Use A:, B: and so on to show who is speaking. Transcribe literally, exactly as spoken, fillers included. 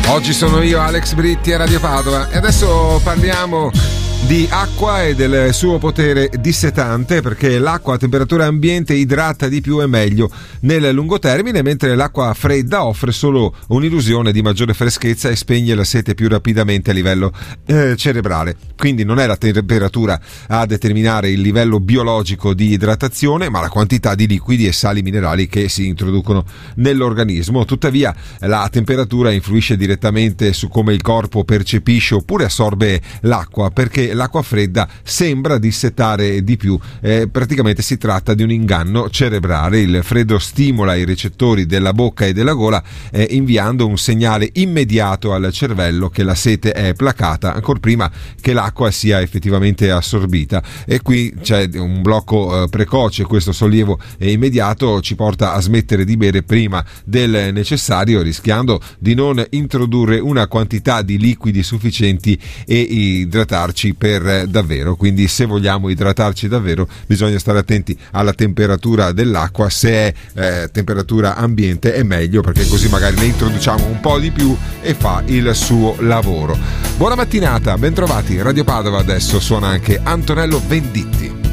A: Oggi sono io, Alex Britti, a Radio Padova, e adesso parliamo di acqua e del suo potere dissetante, perché l'acqua a temperatura ambiente idrata di più e meglio nel lungo termine, mentre l'acqua fredda offre solo un'illusione di maggiore freschezza e spegne la sete più rapidamente a livello eh, cerebrale. Quindi non è la temperatura a determinare il livello biologico di idratazione, ma la quantità di liquidi e sali minerali che si introducono nell'organismo. Tuttavia la temperatura influisce direttamente su come il corpo percepisce oppure assorbe l'acqua, perché l'acqua fredda sembra dissetare di più. Eh, praticamente si tratta di un inganno cerebrale. Il freddo stimola i recettori della bocca e della gola, eh, inviando un segnale immediato al cervello che la sete è placata ancora prima che l'acqua sia effettivamente assorbita. E qui c'è un blocco eh, precoce. Questo sollievo eh, immediato ci porta a smettere di bere prima del necessario, rischiando di non introdurre una quantità di liquidi sufficienti e idratarci per davvero. Quindi se vogliamo idratarci davvero bisogna stare attenti alla temperatura dell'acqua. Se è eh, temperatura ambiente è meglio, perché così magari ne introduciamo un po' di più e fa il suo lavoro. Buona mattinata, bentrovati. Radio Padova adesso suona anche Antonello Venditti.